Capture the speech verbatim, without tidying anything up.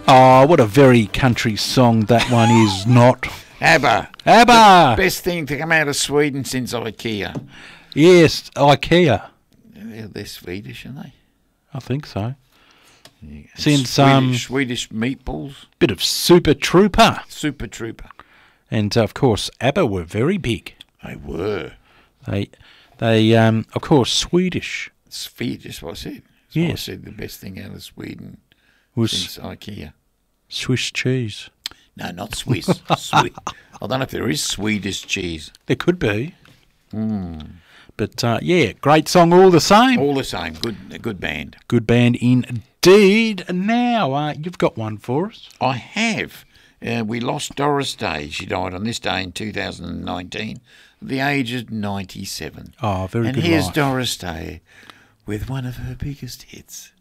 Oh, what a very country song that one is not. ABBA. ABBA! The best thing to come out of Sweden since IKEA. Yes, IKEA. They're, they're Swedish, aren't they? I think so. Yeah. Since Swedish, um, Swedish meatballs. bit of Super Trooper. Super Trooper. And, uh, of course, ABBA were very big. They were. They, they, um, of course, Swedish. Swedish, what I said. That's Yes. what I said the best thing out of Sweden Was since IKEA. Swiss cheese. No, not Swiss. Swe- I don't know if there is Swedish cheese. There could be. Mm. But, uh, yeah, great song all the same. All the same. Good a good band. Good band indeed. Now, uh, you've got one for us. I have. Uh, we lost Doris Day. She died on this day in two thousand nineteen at the age of ninety-seven. Oh, very and good here's life. Doris Day with one of her biggest hits.